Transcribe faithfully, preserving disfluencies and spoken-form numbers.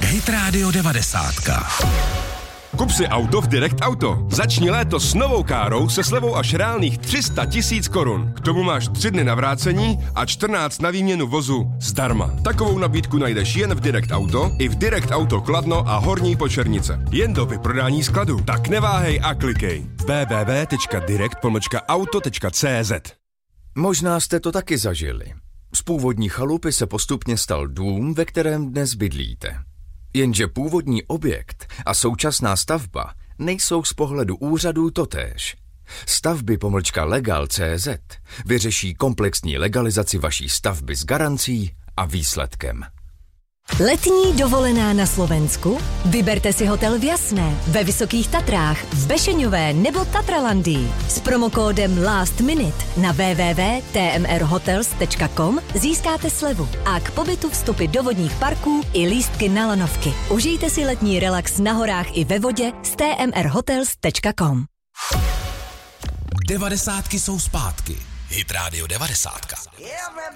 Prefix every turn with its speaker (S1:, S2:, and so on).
S1: Hit Radio devadesát.
S2: Kup si auto v Direct Auto. Začni léto s novou károu se slevou až reálných tři sta tisíc korun. K tomu máš tři dny na vrácení a čtrnáct na výměnu vozu zdarma. Takovou nabídku najdeš jen v Direct Auto i v Direct Auto Kladno a Horní Počernice. Jen do vyprodání skladu. Tak neváhej a klikej. w w w tečka direct pomlčka auto tečka c z.
S3: Možná jste to taky zažili. Z původní chalupy se postupně stal dům, ve kterém dnes bydlíte. Jenže původní objekt a současná stavba nejsou z pohledu úřadů totéž. Stavby pomlčka legal tečka c z vyřeší komplexní legalizaci vaší stavby s garancí a výsledkem.
S4: Letní dovolená na Slovensku? Vyberte si hotel v Jasné, ve Vysokých Tatrách, v Bešeňové nebo Tatralandii. S promokódem Last Minute na w w w tečka t m r hotels tečka com získáte slevu a k pobytu vstupy do vodních parků i lístky na lanovky. Užijte si letní relax na horách i ve vodě s t m r hotels tečka com.
S1: Devadesátky jsou zpátky. Hit Radio devadesát.